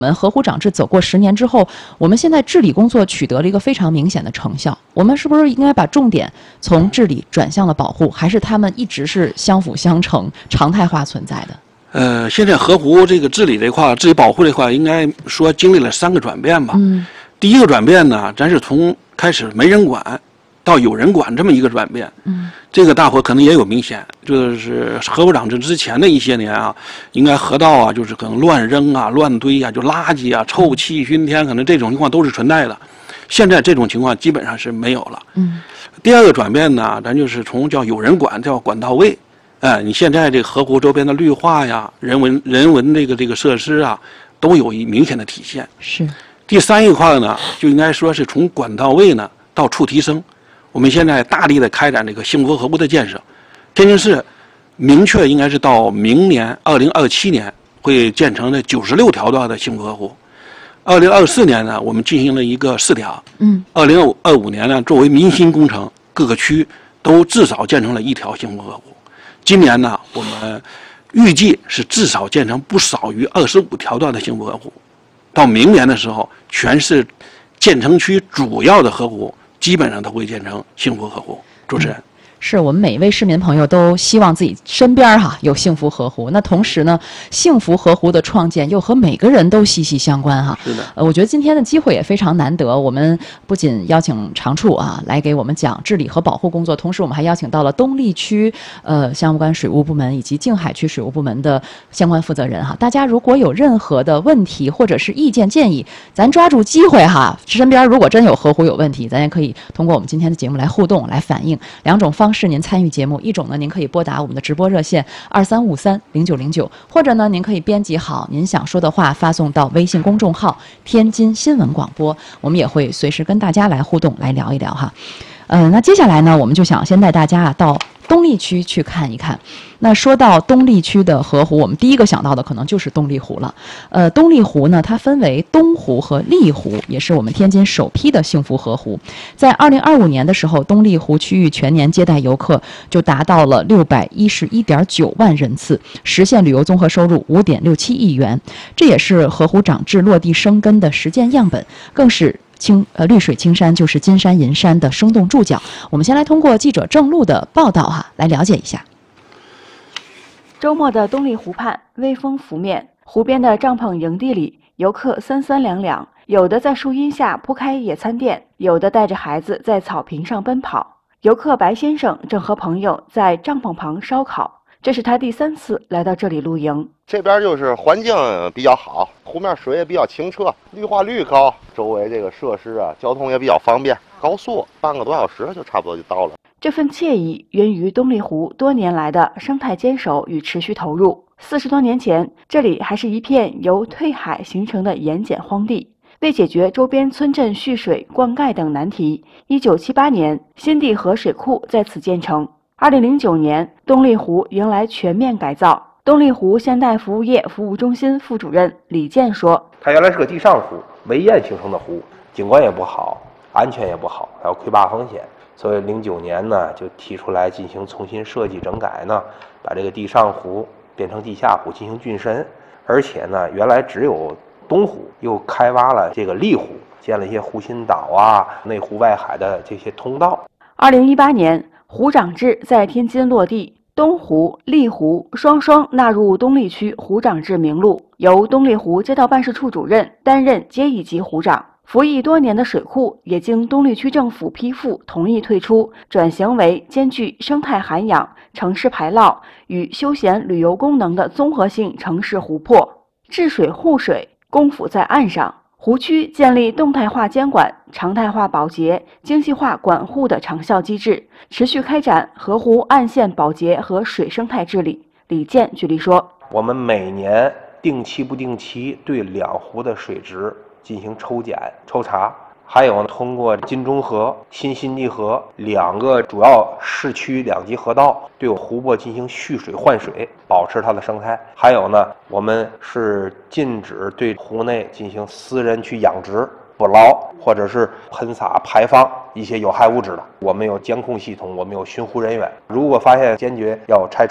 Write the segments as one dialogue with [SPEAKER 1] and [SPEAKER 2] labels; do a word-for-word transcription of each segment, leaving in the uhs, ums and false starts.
[SPEAKER 1] 我们河湖长治走过十年之后，我们现在治理工作取得了一个非常明显的成效。我们是不是应该把重点从治理转向了保护，还是他们一直是相辅相成、常态化存在的？
[SPEAKER 2] 呃，现在河湖这个治理这块、治理保护这块，应该说经历了三个转变吧。
[SPEAKER 1] 嗯。
[SPEAKER 2] 第一个转变呢，咱是从开始没人管到有人管这么一个转变。
[SPEAKER 1] 嗯。
[SPEAKER 2] 这个大伙可能也有明显，就是河湖长治之前的一些年啊，应该河道啊，就是可能乱扔啊、乱堆啊，就垃圾啊、臭气熏天，可能这种情况都是存在的。现在这种情况基本上是没有了。
[SPEAKER 1] 嗯。
[SPEAKER 2] 第二个转变呢，咱就是从叫有人管叫管到位。哎，你现在这个河湖周边的绿化呀、人文人文这个这个设施啊，都有一明显的体现。
[SPEAKER 1] 是。
[SPEAKER 2] 第三一块呢，就应该说是从管到位呢到处提升。我们现在大力的开展这个幸福河湖的建设，天津市明确应该是到明年二零二七年会建成的九十六条段的幸福河湖。二零二四年呢，我们进行了一个试点。
[SPEAKER 1] 嗯。
[SPEAKER 2] 二零二五年呢，作为民心工程，各个区都至少建成了一条幸福河湖。今年呢，我们预计是至少建成不少于二十五条段的幸福河湖。到明年的时候，全市建成区主要的河湖基本上都会建成幸福河湖。主持人。嗯，
[SPEAKER 1] 是我们每一位市民朋友都希望自己身边哈有幸福河湖。那同时呢，幸福河湖的创建又和每个人都息息相关哈。
[SPEAKER 2] 是的。
[SPEAKER 1] 呃，我觉得今天的机会也非常难得，我们不仅邀请常处啊来给我们讲治理和保护工作，同时我们还邀请到了东丽区呃相关水务部门以及静海区水务部门的相关负责人哈。大家如果有任何的问题或者是意见建议，咱抓住机会哈，身边如果真有河湖有问题，咱也可以通过我们今天的节目来互动来反映。两种方式您参与节目，一种呢，您可以拨打我们的直播热线二三五三零九零九，或者呢，您可以编辑好您想说的话，发送到微信公众号“天津新闻广播”，我们也会随时跟大家来互动，来聊一聊哈。呃，那接下来呢，我们就想先带大家啊到东丽区去看一看。那说到东丽区的河湖，我们第一个想到的可能就是东丽湖了。呃，东丽湖呢，它分为东湖和丽湖，也是我们天津首批的幸福河湖。在二零二五年的时候，东丽湖区域全年接待游客就达到了六百一十一点九万人次，实现旅游综合收入五点六七亿元。这也是河湖长治落地生根的实践样本，更是青呃绿水青山就是金山银山的生动注脚。我们先来通过记者郑璐的报道哈，来了解一下。
[SPEAKER 3] 周末的东丽湖畔，微风拂面，湖边的帐篷营地里，游客三三两两，有的在树荫下铺开野餐垫，有的带着孩子在草坪上奔跑。游客白先生正和朋友在帐篷旁烧烤，这是他第三次来到这里露营。
[SPEAKER 4] 这边就是环境比较好，湖面水也比较清澈，绿化率高，周围这个设施啊，交通也比较方便，高速半个多小时就差不多就到了。
[SPEAKER 3] 这份惬意源于东丽湖多年来的生态坚守与持续投入。四十多年前，这里还是一片由退海形成的盐碱荒地。为解决周边村镇蓄水、灌溉等难题，一九七八年，新地河水库在此建成。二零零九年，东丽湖迎来全面改造。东丽湖现代服务业服务中心副主任李健说：“
[SPEAKER 5] 它原来是个地上湖，围堰形成的湖，景观也不好，安全也不好，还有溃坝风险。所以零九年呢，就提出来进行重新设计整改呢，把这个地上湖变成地下湖进行浚深，而且呢，原来只有东湖，又开挖了这个丽湖，建了一些湖心岛啊、内湖外海的这些通道。”
[SPEAKER 3] 二零一八年，湖长治在天津落地。东湖、丽湖双双纳入东丽区湖长治名录，由东丽湖街道办事处主任担任街一级湖长。服役多年的水库也经东丽区政府批复同意退出，转型为兼具生态涵养、城市排涝与休闲旅游功能的综合性城市湖泊。治水护水，功夫在岸上。湖区建立动态化监管、常态化保洁、精细化管护的长效机制，持续开展河湖岸线保洁和水生态治理。李健举例说：“
[SPEAKER 5] 我们每年定期不定期对两湖的水质进行抽检、抽查，还有通过金钟河、新新地河两个主要市区两级河道对湖泊进行蓄水换水，保持它的生态。还有呢，我们是禁止对湖内进行私人去养殖、捕捞或者是喷洒、排放一些有害物质的。我们有监控系统，我们有巡湖人员，如果发现坚决要拆除的。”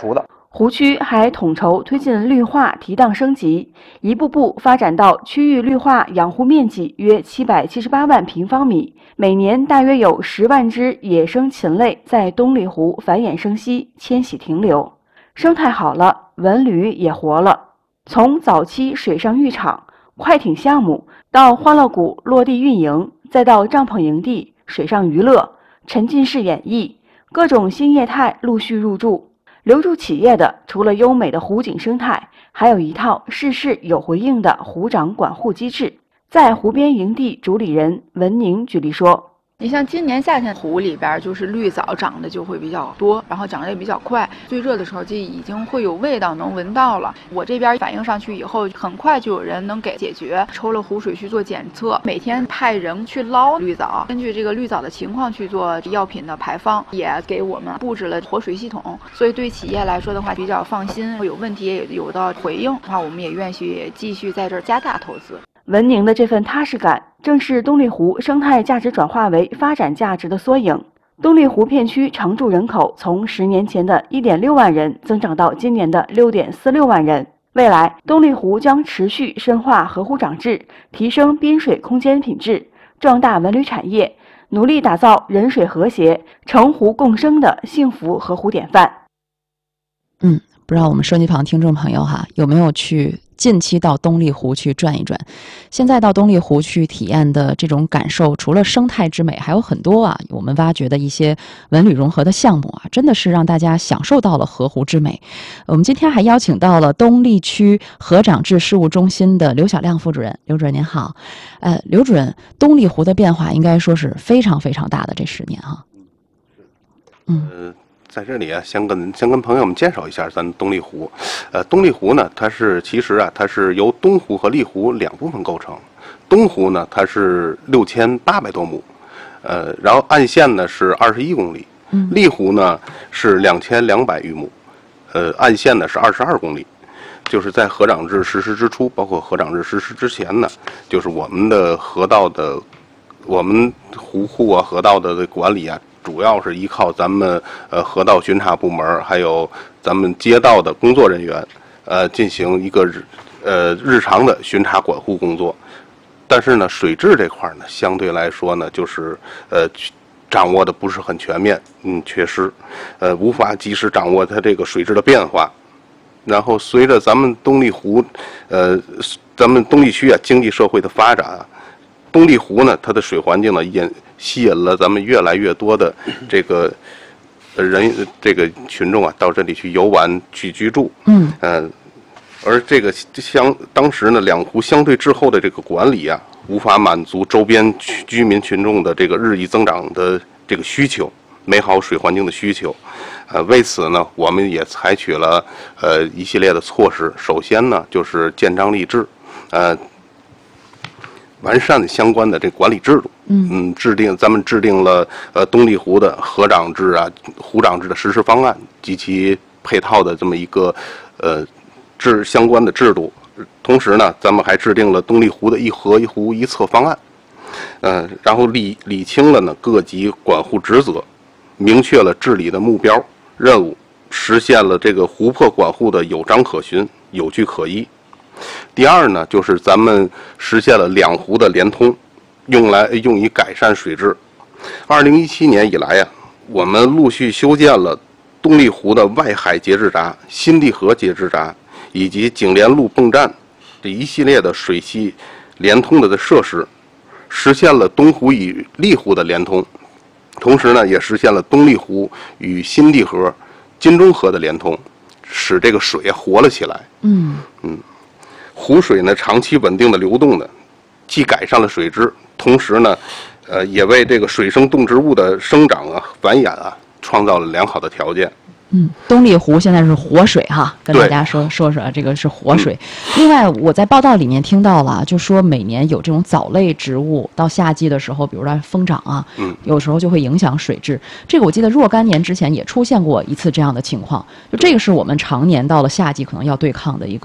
[SPEAKER 3] 湖区还统筹推进绿化提档升级，一步步发展到区域绿化养护面积约七百七十八万平方米，每年大约有十万只野生禽类在东丽湖繁衍生息、迁徙停留。生态好了，文旅也活了。从早期水上浴场、快艇项目，到欢乐谷落地运营，再到帐篷营地、水上娱乐、沉浸式演绎，各种新业态陆续入驻。留住企业的，除了优美的湖景生态，还有一套事事有回应的湖长管护机制。在湖边营地主理人文宁举例说，
[SPEAKER 6] 你像今年夏天湖里边就是绿藻长得就会比较多，然后长得也比较快，最热的时候就已经会有味道能闻到了。我这边反映上去以后，很快就有人能给解决，抽了湖水去做检测，每天派人去捞绿藻，根据这个绿藻的情况去做药品的排放，也给我们布置了活水系统。所以对企业来说的话比较放心，有问题也有到回应的话，我们也愿意继续在这儿加大投资。
[SPEAKER 3] 文宁的这份踏实感，正是东丽湖生态价值转化为发展价值的缩影。东丽湖片区常住人口从十年前的 一点六万人增长到今年的 六点四六万人。未来，东丽湖将持续深化河湖长治，提升滨水空间品质，壮大文旅产业，努力打造人水和谐、城湖共生的幸福河湖典范。
[SPEAKER 1] 嗯，不知道我们收音机旁听众朋友哈，有没有去近期到东丽湖去转一转？现在到东丽湖去体验的这种感受，除了生态之美，还有很多啊，我们挖掘的一些文旅融合的项目啊，真的是让大家享受到了河湖之美。我们今天还邀请到了东丽区河长治事务中心的刘小亮副主任。刘主任您好。呃，刘主任，东丽湖的变化应该说是非常非常大的这十年哈。
[SPEAKER 7] 嗯。呃在这里啊，先跟先跟朋友们介绍一下咱东丽湖。呃，东丽湖呢，它是其实啊，它是由东湖和丽湖两部分构成。东湖呢，它是六千八百多亩，呃，然后岸线呢是二十一公里。嗯。丽湖呢是两千两百余亩，呃，岸线呢是二十二公里。就是在河长制实施之初，包括河长制实施之前呢，就是我们的河道的，我们湖库啊、河道的管理啊。主要是依靠咱们呃河道巡查部门，还有咱们街道的工作人员，呃进行一个日呃日常的巡查管护工作。但是呢，水质这块呢，相对来说呢，就是呃掌握的不是很全面，嗯，缺失，呃无法及时掌握它这个水质的变化。然后随着咱们东丽湖，呃咱们东丽区啊经济社会的发展啊。东丽湖呢，它的水环境呢，引吸引了咱们越来越多的这个人，这个群众啊，到这里去游玩、去居住。嗯，呃，而这个相当时呢，两湖相对滞后的这个管理啊，无法满足周边居民群众的这个日益增长的这个需求，美好水环境的需求。呃，为此呢，我们也采取了呃一系列的措施。首先呢，就是建章立制，呃。完善相关的这管理制度，嗯嗯，制定咱们制定了呃东丽湖的河长制啊、湖长制的实施方案及其配套的这么一个呃制相关的制度。同时呢，咱们还制定了东丽湖的一河一湖一策方案，呃，然后理理清了呢各级管护职责，明确了治理的目标任务，实现了这个湖泊管护的有章可循、有据可依。第二呢，就是咱们实现了两湖的连通，用来用以改善水质。二零一七年以来呀、啊，我们陆续修建了东丽湖的外海节制闸、新地河节制闸以及景莲路泵站这一系列的水系连通的设施，实现了东湖与丽湖的连通，同时呢，也实现了东丽湖与新地河、金钟河的连通，使这个水活了起来。嗯嗯。湖水呢长期稳定的流动呢，既改善了水质，同时呢，呃，也为这个水生动植物的生长啊、繁衍啊，创造了良好的条件。
[SPEAKER 1] 嗯，东丽湖现在是活水哈，跟大家说说说这个是活水。嗯、另外，我在报道里面听到了，就说每年有这种藻类植物到夏季的时候，比如说疯长啊，嗯，有时候就会影响水质。这个我记得若干年之前也出现过一次这样的情况，就这个是我们常年到了夏季可能要对抗的一个。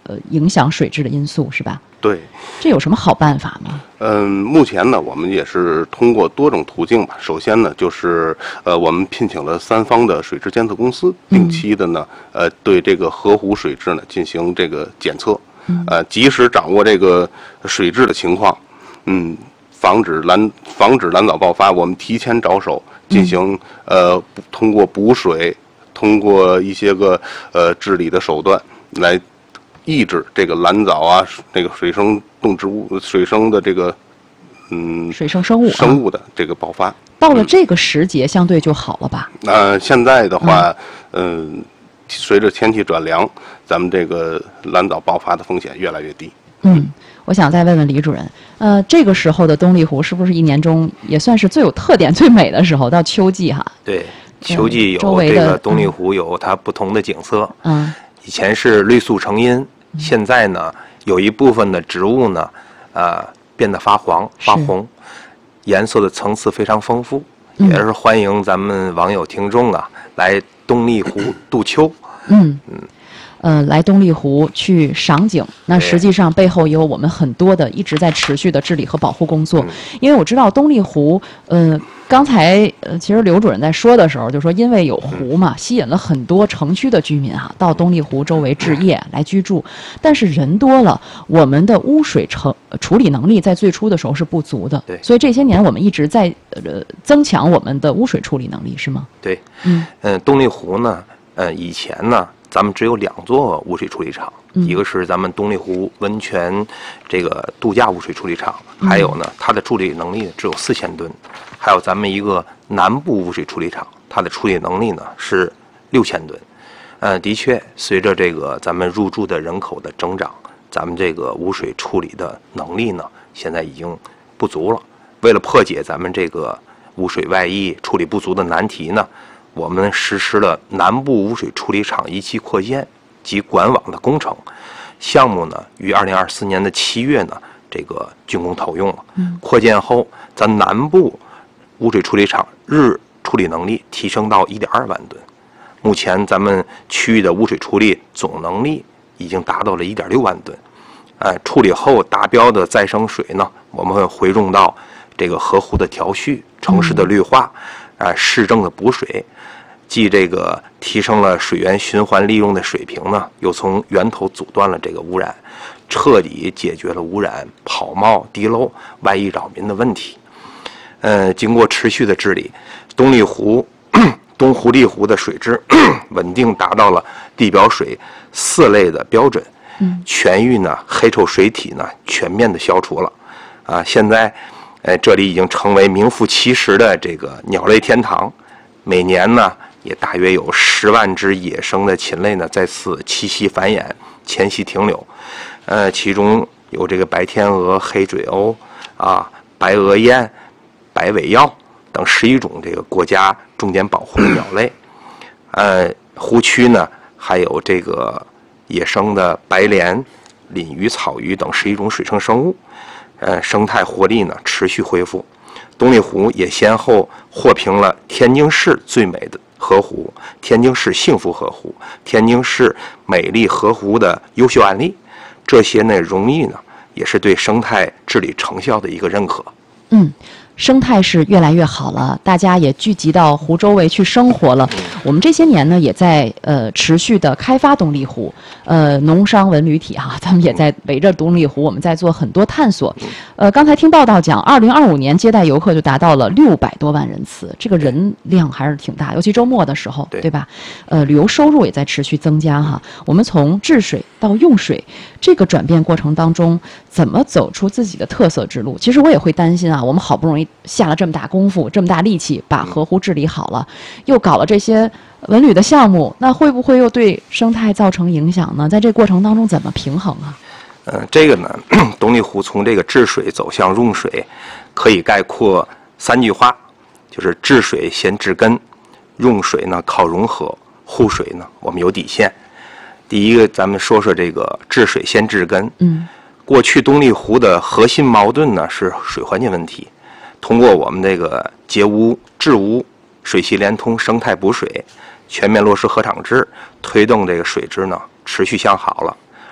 [SPEAKER 1] 呃影响水质的因素，是吧？
[SPEAKER 7] 对，
[SPEAKER 1] 这有什么好办法吗？
[SPEAKER 7] 嗯，目前呢，我们也是通过多种途径吧。首先呢，就是呃，我们聘请了三方的水质监测公司，定期的呢，呃，对这个河湖水质呢进行这个检测，呃，及时掌握这个水质的情况，嗯，防止蓝防止蓝藻爆发。我们提前着手进行呃，通过补水，通过一些个呃治理的手段来抑制这个蓝藻啊，那个水生动植物、水生的这个嗯
[SPEAKER 1] 水生生物、啊、
[SPEAKER 7] 生物的这个爆发。
[SPEAKER 1] 到了这个时节，相对就好了吧？
[SPEAKER 7] 呃，现在的话，嗯、呃，随着天气转凉，咱们这个蓝藻爆发的风险越来越低。
[SPEAKER 1] 嗯，我想再问问李主任，呃，这个时候的东丽湖是不是一年中也算是最有特点、最美的时候？到秋季哈。
[SPEAKER 5] 对，秋季有这个东丽湖有它不同的景色。嗯。以前是绿树成荫，现在呢，有一部分的植物呢，呃，变得发黄、发红，颜色的层次非常丰富，也是欢迎咱们网友听众啊来东丽湖度秋。
[SPEAKER 1] 嗯嗯。呃，来东丽湖去赏景，那实际上背后也有我们很多的一直在持续的治理和保护工作。因为我知道东丽湖，呃，刚才呃，其实刘主任在说的时候就说，因为有湖嘛，吸引了很多城区的居民哈、啊、到东丽湖周围置业来居住。但是人多了，我们的污水成处理能力在最初的时候是不足的。
[SPEAKER 5] 对，
[SPEAKER 1] 所以这些年我们一直在呃增强我们的污水处理能力，是吗？
[SPEAKER 5] 对，嗯嗯、呃，东丽湖呢，呃，以前呢。咱们只有两座污水处理厂，嗯、一个是咱们东丽湖温泉这个度假污水处理厂，还有呢，它的处理能力只有四千吨；还有咱们一个南部污水处理厂，它的处理能力呢是六千吨。呃，的确，随着这个咱们入住的人口的增长，咱们这个污水处理的能力呢，现在已经不足了。为了破解咱们这个污水外溢处理不足的难题呢，我们实施了南部污水处理厂一期扩建及管网的工程项目呢，于二零二四年的七月呢，这个竣工投用了。嗯、扩建后，咱南部污水处理厂日处理能力提升到一点二万吨。目前咱们区域的污水处理总能力已经达到了一点六万吨。呃，处理后达标的再生水呢，我们会回用到这个河湖的调蓄、城市的绿化、啊、呃、市政的补水。既这个提升了水源循环利用的水平呢，又从源头阻断了这个污染，彻底解决了污染、跑冒、滴漏、外溢扰民的问题。呃，经过持续的治理，东丽湖、东湖丽湖的水质稳定达到了地表水四类的标准，全域呢黑臭水体呢全面的消除了。啊，现在，呃，这里已经成为名副其实的这个鸟类天堂，每年呢。也大约有十万只野生的禽类呢在此栖息繁衍、迁徙停留，呃，其中有这个白天鹅、黑嘴鸥啊、白额雁、白尾鹞等十一种这个国家重点保护的鸟类。呃，湖区呢还有这个野生的白鲢、鲮鱼、草鱼等十一种水生生物，呃，生态活力呢持续恢复。东丽湖也先后获评了天津市最美的河湖、天津市幸福河湖、天津市美丽河湖的优秀案例，这些呢荣誉呢也是对生态治理成效的一个认可。
[SPEAKER 1] 嗯，生态是越来越好了，大家也聚集到湖周围去生活了。我们这些年呢，也在呃持续的开发东丽湖，呃，农商文旅体哈、啊，咱们也在围着东丽湖，我们在做很多探索。呃，刚才听报道讲，二零二五年接待游客就达到了六百多万人次，这个人量还是挺大，尤其周末的时候，对, 对吧？呃，旅游收入也在持续增加哈。我们从治水到用水这个转变过程当中，怎么走出自己的特色之路？其实我也会担心啊，我们好不容易下了这么大功夫、这么大力气，把河湖治理好了，又搞了这些文旅的项目，那会不会又对生态造成影响呢？在这过程当中怎么平衡啊？
[SPEAKER 5] 呃，这个呢，东丽湖从这个治水走向用水，可以概括三句话，就是治水先治根，用水呢靠融合，护水呢我们有底线。第一个，咱们说说这个治水先治根。嗯，过去东丽湖的核心矛盾呢是水环境问题，通过我们这个截污、治污、水系连通、生态补水，全面落实河场制，推动这个水质呢持续向好了。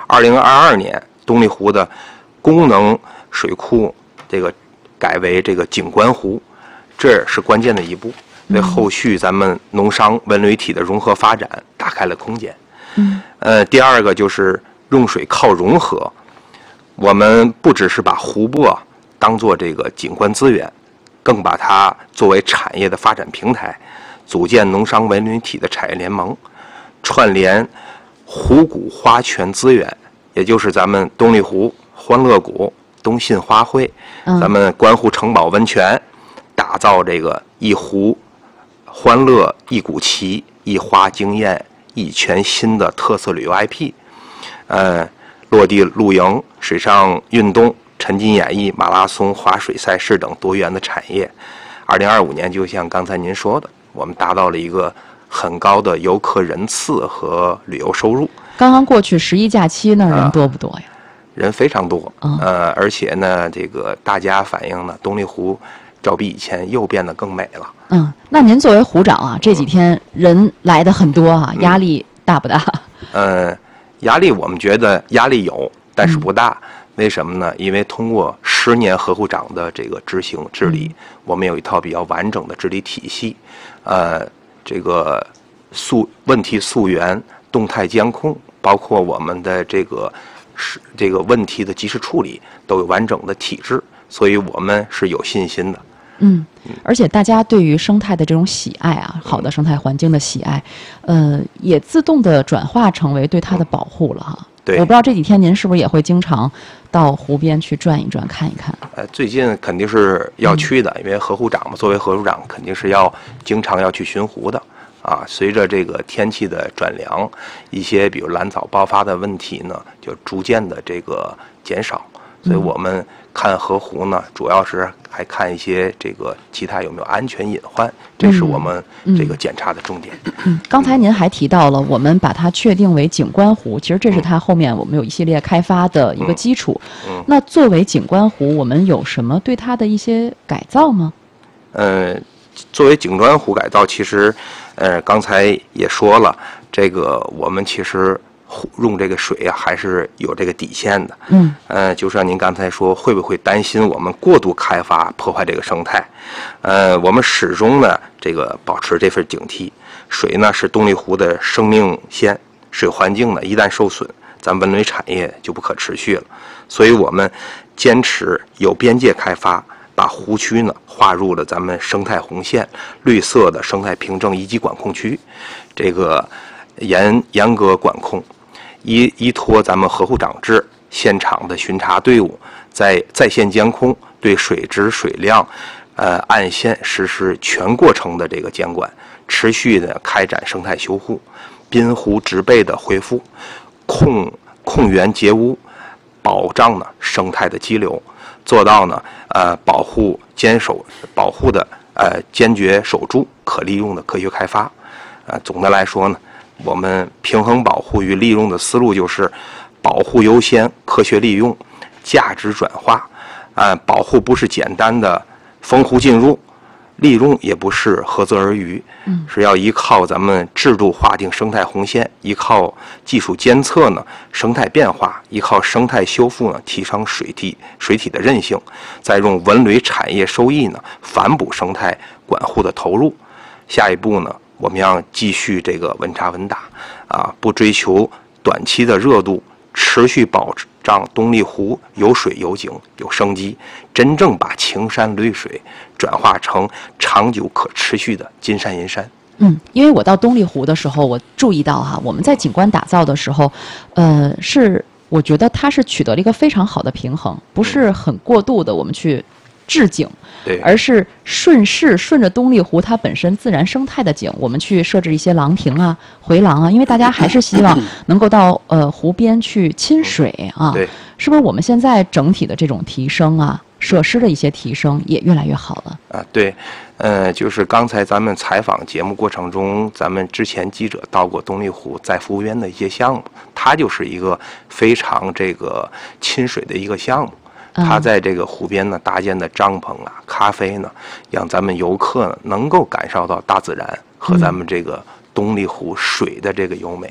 [SPEAKER 5] 二零二二年，东丽湖的功能水库这个改为这个景观湖，这是关键的一步，为后续咱们农商文旅体的融合发展打开了空间。嗯，呃，第二个就是用水靠融合，我们不只是把湖泊当做这个景观资源，更把它作为产业的发展平台，组建农商文旅体的产业联盟，串联湖谷花泉资源，也就是咱们东丽湖、欢乐谷、东信花卉，咱们观湖城堡温泉，打造这个一湖欢乐、一谷奇、一花惊艳、一全新的特色旅游 I P， 呃，落地露营、水上运动、沉浸演艺、马拉松、滑水赛事等多元的产业。二零二五年，就像刚才您说的，我们达到了一个很高的游客人次和旅游收入。
[SPEAKER 1] 刚刚过去十一假期，那人多不多呀？
[SPEAKER 5] 啊、人非常多，
[SPEAKER 1] 嗯、
[SPEAKER 5] 呃，而且呢，这个大家反映呢，东丽湖照比以前又变得更美了。
[SPEAKER 1] 嗯，那您作为湖长啊，这几天人来的很多啊，压力大不大？
[SPEAKER 5] 嗯、呃，压力我们觉得压力有，但是不大。嗯、为什么呢？因为通过十年河湖长的这个执行治理，嗯、我们有一套比较完整的治理体系，呃，这个溯问题溯源、动态监控，包括我们的这个是这个问题的及时处理，都有完整的体制，所以我们是有信心的。
[SPEAKER 1] 嗯，而且大家对于生态的这种喜爱啊，好的生态环境的喜爱，呃，也自动的转化成为对它的保护了哈。
[SPEAKER 5] 对，
[SPEAKER 1] 我不知道这几天您是不是也会经常到湖边去转一转、看一看？
[SPEAKER 5] 呃，最近肯定是要去的，嗯、因为河湖长嘛，作为河湖长，肯定是要经常要去巡湖的。啊，随着这个天气的转凉，一些比如蓝藻爆发的问题呢，就逐渐的这个减少。所以我们看河湖呢，主要是还看一些这个其他有没有安全隐患，这是我们这个检查的重点。
[SPEAKER 1] 嗯，嗯刚才您还提到了，我们把它确定为景观湖，其实这是它后面我们有一系列开发的一个基础。嗯嗯、那作为景观湖，我们有什么对它的一些改造吗？
[SPEAKER 5] 呃，作为景观湖改造，其实，呃，刚才也说了，这个我们其实用这个水啊，还是有这个底线的。嗯，呃，就像您刚才说，会不会担心我们过度开发破坏这个生态？呃，我们始终呢，这个保持这份警惕。水呢是东丽湖的生命线，水环境呢一旦受损，咱文旅产业就不可持续了。所以我们坚持有边界开发，把湖区呢划入了咱们生态红线、绿色的生态凭证一级管控区，这个严严格管控。依依托咱们河湖长制现场的巡查队伍，在在线监控，对水质水量，呃，按线实施全过程的这个监管，持续的开展生态修护，滨湖植被的恢复，控控源截污，保障呢生态的激流，做到呢呃保护坚守保护的呃坚决守住可利用的科学开发。呃，总的来说呢，我们平衡保护与利用的思路就是保护优先、科学利用、价值转化。啊、呃，保护不是简单的封湖进入，利用也不是涸泽而渔，嗯，是要依靠咱们制度划定生态红线，依靠技术监测呢生态变化，依靠生态修复呢提升水体水体的韧性，再用文旅产业收益呢反哺生态管护的投入。下一步呢，我们要继续这个稳扎稳打，啊，不追求短期的热度，持续保障东丽湖有水有景有生机，真正把青山绿水转化成长久可持续的金山银山。
[SPEAKER 1] 嗯，因为我到东丽湖的时候，我注意到哈，我们在景观打造的时候，呃，是我觉得它是取得了一个非常好的平衡，不是很过度的我们去置景，
[SPEAKER 5] 对，
[SPEAKER 1] 而是顺势顺着东丽湖它本身自然生态的景，我们去设置一些廊亭啊、回廊啊，因为大家还是希望能够到呃湖边去亲水啊，
[SPEAKER 5] 对，
[SPEAKER 1] 是不是？我们现在整体的这种提升啊，设施的一些提升也越来越好了
[SPEAKER 5] 啊？对，呃，就是刚才咱们采访节目过程中，咱们之前记者到过东丽湖在服务园的一些项目，它就是一个非常这个亲水的一个项目。它在这个湖边呢搭建的帐篷啊、咖啡呢，让咱们游客呢能够感受到大自然和咱们这个东丽湖水的这个优美。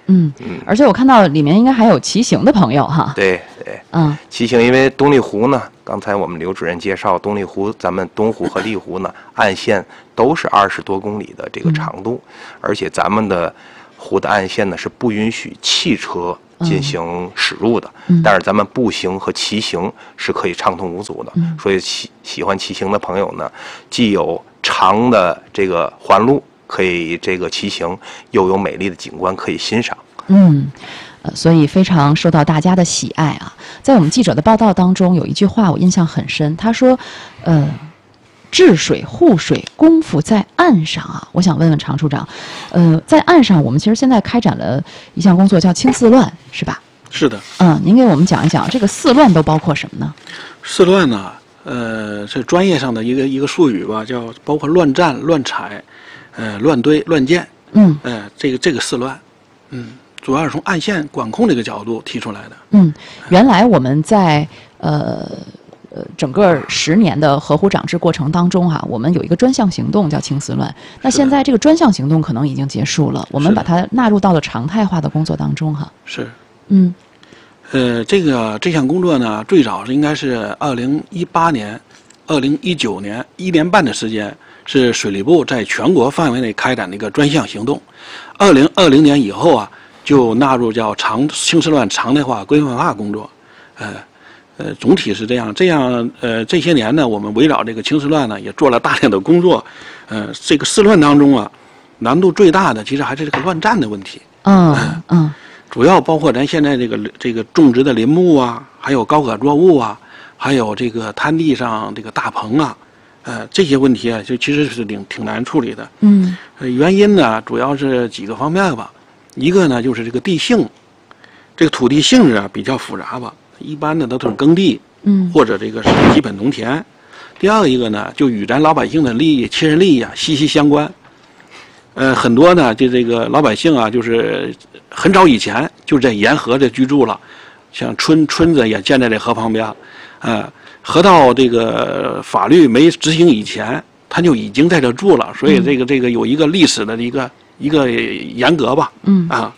[SPEAKER 1] 嗯嗯，而且我看到里面应该还有骑行的朋友哈。
[SPEAKER 5] 对对，
[SPEAKER 1] 嗯，
[SPEAKER 5] 骑行，因为东丽湖呢，刚才我们刘主任介绍，东丽湖咱们东湖和丽湖呢，岸线都是二十多公里的这个长度，嗯、而且咱们的湖的岸线呢是不允许汽车进行驶入的，嗯、但是咱们步行和骑行是可以畅通无阻的。嗯、所以喜喜欢骑行的朋友呢，既有长的这个环路可以这个骑行，又有美丽的景观可以欣赏。
[SPEAKER 1] 嗯，呃，所以非常受到大家的喜爱啊。在我们记者的报道当中，有一句话我印象很深，他说，呃。治水护水功夫在岸上啊！我想问问常处长，呃，在岸上我们其实现在开展了一项工作，叫清四乱，是吧？
[SPEAKER 2] 是的。
[SPEAKER 1] 嗯，您给我们讲一讲这个四乱都包括什么呢？
[SPEAKER 2] 四乱呢，呃，是专业上的一个一个术语吧，叫包括乱战、乱踩、呃、乱堆、乱建。
[SPEAKER 1] 嗯。
[SPEAKER 2] 呃，这个这个四乱，嗯，主要是从岸线管控这个角度提出来的。
[SPEAKER 1] 嗯，原来我们在呃。呃，整个十年的河湖长治过程当中哈、啊，我们有一个专项行动叫清四乱。那现在这个专项行动可能已经结束了，我们把它纳入到了常态化的工作当中哈。
[SPEAKER 2] 是，
[SPEAKER 1] 嗯，
[SPEAKER 2] 呃，这个这项工作呢，最早是应该是二零一八年、二零一九年一年半的时间，是水利部在全国范围内开展的一个专项行动。二零二零年以后啊，就纳入叫常清四乱常态化规范化工作，呃。呃，总体是这样。这样，呃，这些年呢，我们围绕这个清四乱呢，也做了大量的工作。呃，这个四乱当中啊，难度最大的其实还是这个乱战的问题。
[SPEAKER 1] 嗯嗯。
[SPEAKER 2] 主要包括咱现在这个这个种植的林木啊，还有高可作物啊，还有这个滩地上这个大棚啊，呃，这些问题啊，就其实是挺挺难处理的。
[SPEAKER 1] 嗯。
[SPEAKER 2] 呃，原因呢，主要是几个方面吧。一个呢，就是这个地性，这个土地性质啊比较复杂吧。一般的都是耕地，嗯，或者这个是基本农田。第二一个呢，就与咱老百姓的利益、切身利益啊息息相关。呃，很多呢，就这个老百姓啊，就是很早以前就在沿河这居住了，像村村子也建在这河旁边，呃，河道这个法律没执行以前，他就已经在这住了，所以这个这个有一个历史的一个一个严格吧，嗯啊。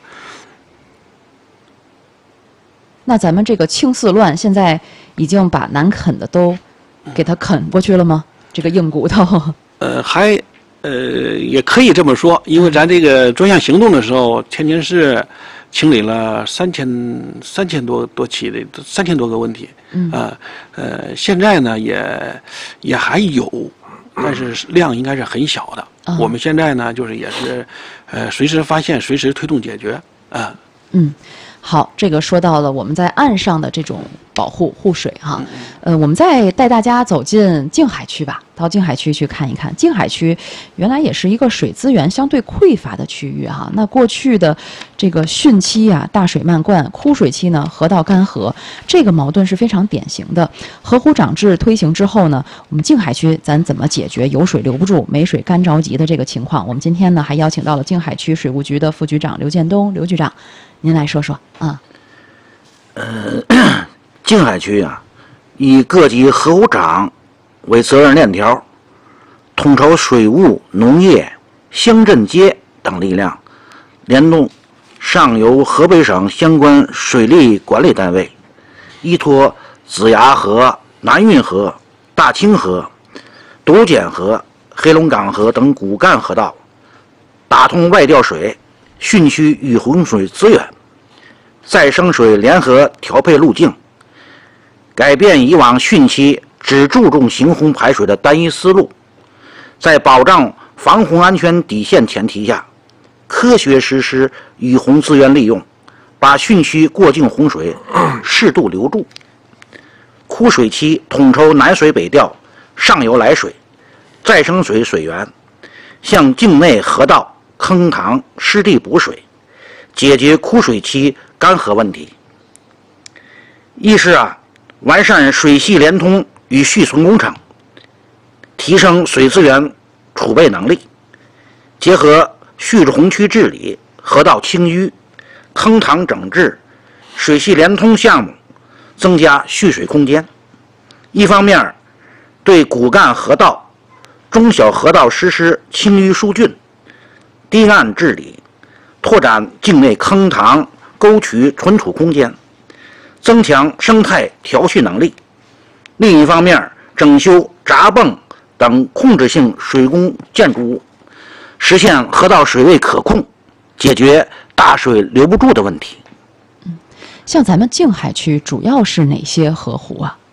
[SPEAKER 1] 那咱们这个清四乱现在已经把难啃的都给它啃过去了吗？这个硬骨头？
[SPEAKER 2] 呃，还呃也可以这么说，因为咱这个专项行动的时候，天津市清理了三千三千多多起的三千多个问题，嗯啊 呃, 呃现在呢也也还有，但是量应该是很小的。嗯、我们现在呢就是也是呃随时发现，随时推动解决啊。呃、
[SPEAKER 1] 嗯。好，这个说到了我们在岸上的这种保护护水哈，呃，我们再带大家走进静海区吧，到静海区去看一看。静海区原来也是一个水资源相对匮乏的区域哈。那过去的这个汛期啊，大水漫灌；枯水期呢，河道干涸，这个矛盾是非常典型的。河湖长治推行之后呢，我们静海区咱怎么解决有水留不住、没水干着急的这个情况？我们今天呢还邀请到了静海区水务局的副局长刘建东，刘局长。您来说说啊。
[SPEAKER 8] 呃，静海区啊，以各级河湖长为责任链条，统筹水务、农业、乡镇街等力量，联动上游河北省相关水利管理单位，依托子牙河、南运河、大清河、独简河、黑龙江河等骨干河道，打通外调水、汛区与洪水资源，再生水联合调配路径，改变以往汛期只注重行洪排水的单一思路，在保障防洪安全底线前提下，科学实施雨洪资源利用，把汛区过境洪水适度留住。枯水期统筹南水北调，上游来水、再生水水源，向境内河道、坑塘、湿地补水，解决枯水期干涸问题。一是啊，完善水系联通与蓄存工程，提升水资源储备能力，结合蓄洪区治理、河道清淤、坑塘整治、水系联通项目，增加蓄水空间。一方面，对骨干河道、中小河道实施清淤疏浚、堤岸治理， 拓展境内坑塘沟渠存储空间，增强生态调蓄能力。另一方面，整修闸泵等控制性水工建筑物，实现河道水位可控，解决大水留不住的问题。
[SPEAKER 1] 像咱们静海区主要是哪些河湖啊？